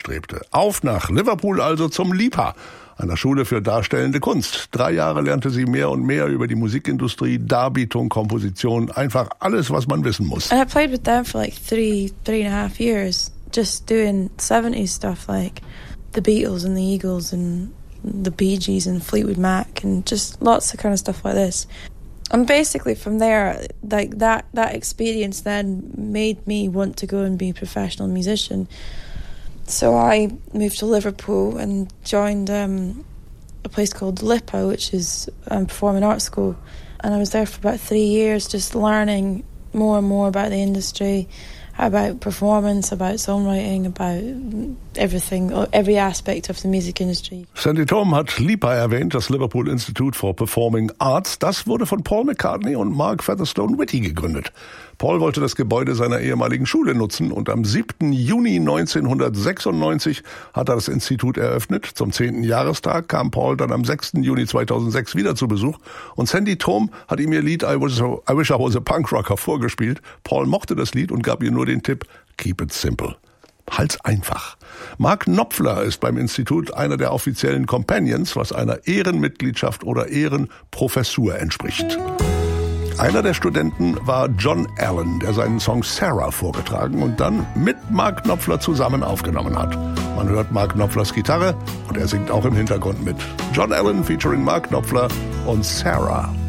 anstrebte. Auf nach Liverpool also zum LIPA, einer Schule für darstellende Kunst. 3 Jahre lernte sie mehr und mehr über die Musikindustrie, Darbietung, Komposition, einfach alles, was man wissen muss. And I played with them for like three and a half years, just doing 70s stuff like the Beatles and the Eagles and the Bee Gees and Fleetwood Mac and just lots of kind of stuff like this. And basically from there, like that experience then made me want to go and be a professional musician. So I moved to Liverpool and joined a place called LIPA, which is Performing Arts School. And I was there for about 3 years, just learning more and more about the industry, about performance, about songwriting, about everything, every aspect of the music industry. Sandy Thom hat LIPA erwähnt, das Liverpool Institute for Performing Arts. Das wurde von Paul McCartney und Mark Featherstone Whitty gegründet. Paul wollte das Gebäude seiner ehemaligen Schule nutzen und am 7. Juni 1996 hat er das Institut eröffnet. Zum 10. Jahrestag kam Paul dann am 6. Juni 2006 wieder zu Besuch und Sandy Thom hat ihm ihr Lied I Wish I Was a Punk Rocker vorgespielt. Paul mochte das Lied und gab ihr nur den Tipp, keep it simple. Halt's einfach. Mark Knopfler ist beim Institut einer der offiziellen Companions, was einer Ehrenmitgliedschaft oder Ehrenprofessur entspricht. Einer der Studenten war John Allen, der seinen Song Sarah vorgetragen und dann mit Mark Knopfler zusammen aufgenommen hat. Man hört Mark Knopflers Gitarre und er singt auch im Hintergrund mit. John Allen featuring Mark Knopfler und Sarah.